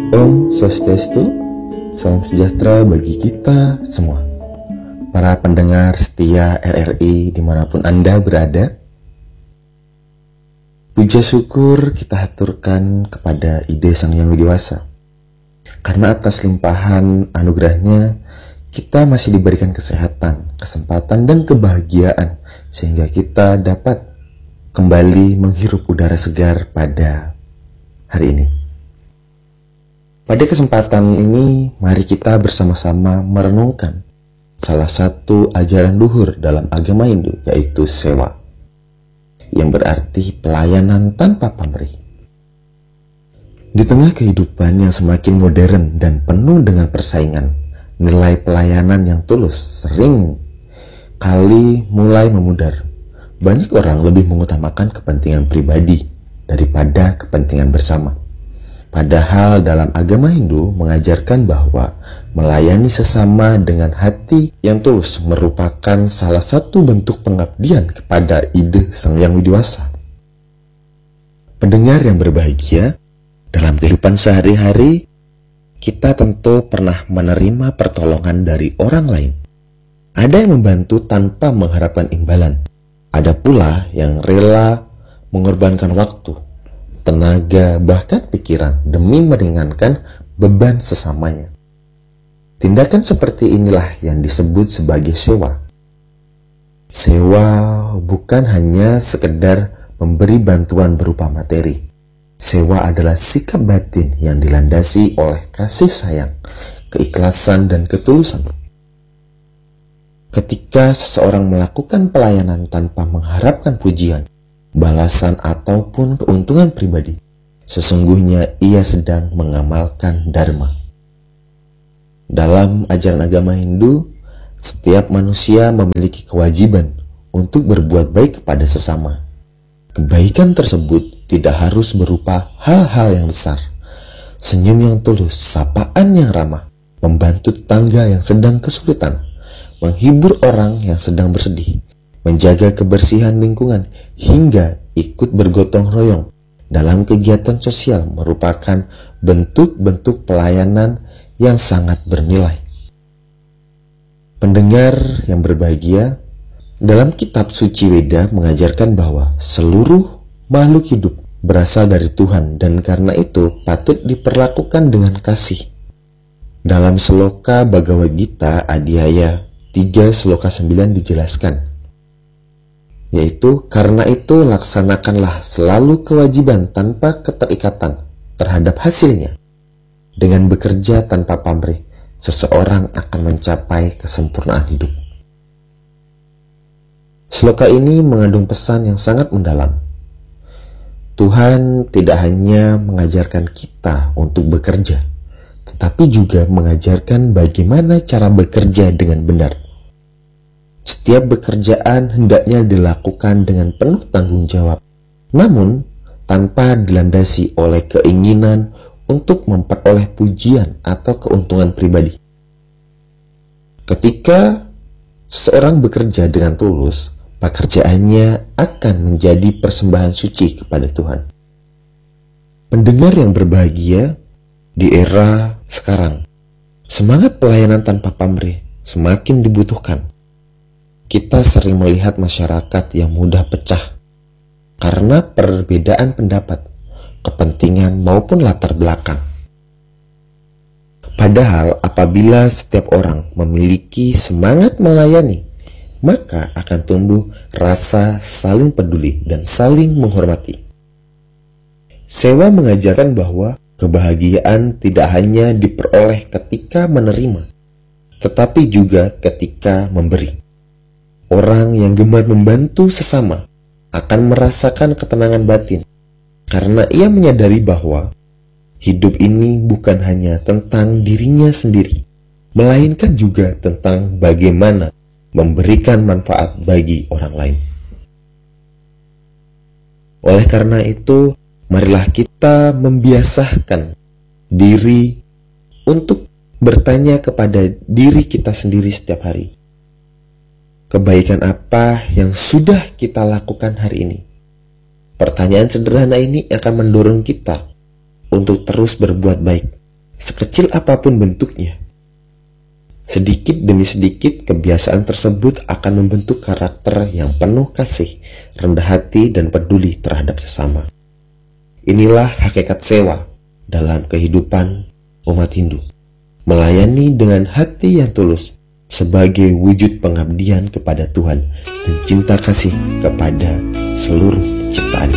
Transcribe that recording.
Om Swastiastu, salam sejahtera bagi kita semua. Para pendengar setia RRI dimanapun Anda berada, puja syukur kita haturkan kepada Ide Sang Yang Widiwasa. Karena atas limpahan anugerahnya, kita masih diberikan kesehatan, kesempatan, dan kebahagiaan sehingga kita dapat kembali menghirup udara segar pada hari ini. Pada kesempatan ini, mari kita bersama-sama merenungkan salah satu ajaran luhur dalam agama Hindu, yaitu sewa, yang berarti pelayanan tanpa pamrih. Di tengah kehidupan yang semakin modern dan penuh dengan persaingan, nilai pelayanan yang tulus sering kali mulai memudar. Banyak orang lebih mengutamakan kepentingan pribadi daripada kepentingan bersama. Padahal dalam agama Hindu mengajarkan bahwa melayani sesama dengan hati yang tulus merupakan salah satu bentuk pengabdian kepada Ide Sang Yang Widiwasa. Pendengar yang berbahagia, dalam kehidupan sehari-hari, kita tentu pernah menerima pertolongan dari orang lain. Ada yang membantu tanpa mengharapkan imbalan. Ada pula yang rela mengorbankan waktu, tenaga, bahkan pikiran demi meringankan beban sesamanya. Tindakan seperti inilah yang disebut sebagai sewa. Sewa bukan hanya sekedar memberi bantuan berupa materi. Sewa adalah sikap batin yang dilandasi oleh kasih sayang, keikhlasan, dan ketulusan. Ketika seseorang melakukan pelayanan tanpa mengharapkan pujian, balasan, ataupun keuntungan pribadi, sesungguhnya ia sedang mengamalkan dharma. Dalam ajaran agama Hindu, setiap manusia memiliki kewajiban untuk berbuat baik kepada sesama. Kebaikan tersebut tidak harus berupa hal-hal yang besar. Senyum yang tulus, sapaan yang ramah, membantu tetangga yang sedang kesulitan, menghibur orang yang sedang bersedih, menjaga kebersihan lingkungan, hingga ikut bergotong royong dalam kegiatan sosial merupakan bentuk-bentuk pelayanan yang sangat bernilai. Pendengar yang berbahagia, dalam kitab suci Weda mengajarkan bahwa seluruh makhluk hidup berasal dari Tuhan dan karena itu patut diperlakukan dengan kasih. Dalam Sloka Bhagavad Gita Adhyaya 3 Sloka 9 dijelaskan, yaitu karena itu laksanakanlah selalu kewajiban tanpa keterikatan terhadap hasilnya. Dengan bekerja tanpa pamrih, seseorang akan mencapai kesempurnaan hidup. Sloka ini mengandung pesan yang sangat mendalam. Tuhan tidak hanya mengajarkan kita untuk bekerja, tetapi juga mengajarkan bagaimana cara bekerja dengan benar. Setiap pekerjaan hendaknya dilakukan dengan penuh tanggung jawab, namun tanpa dilandasi oleh keinginan untuk memperoleh pujian atau keuntungan pribadi. Ketika seseorang bekerja dengan tulus, pekerjaannya akan menjadi persembahan suci kepada Tuhan. Pendengar yang berbahagia, di era sekarang, semangat pelayanan tanpa pamrih semakin dibutuhkan. Kita sering melihat masyarakat yang mudah pecah karena perbedaan pendapat, kepentingan, maupun latar belakang. Padahal apabila setiap orang memiliki semangat melayani, maka akan tumbuh rasa saling peduli dan saling menghormati. Sewa mengajarkan bahwa kebahagiaan tidak hanya diperoleh ketika menerima, tetapi juga ketika memberi. Orang yang gemar membantu sesama akan merasakan ketenangan batin karena ia menyadari bahwa hidup ini bukan hanya tentang dirinya sendiri, melainkan juga tentang bagaimana memberikan manfaat bagi orang lain. Oleh karena itu, marilah kita membiasakan diri untuk bertanya kepada diri kita sendiri setiap hari. Kebaikan apa yang sudah kita lakukan hari ini? Pertanyaan sederhana ini akan mendorong kita untuk terus berbuat baik sekecil apapun bentuknya. Sedikit demi sedikit, kebiasaan tersebut akan membentuk karakter yang penuh kasih, rendah hati, dan peduli terhadap sesama. Inilah hakikat sewa dalam kehidupan umat Hindu. Melayani dengan hati yang tulus sebagai wujud pengabdian kepada Tuhan dan cinta kasih kepada seluruh ciptaan.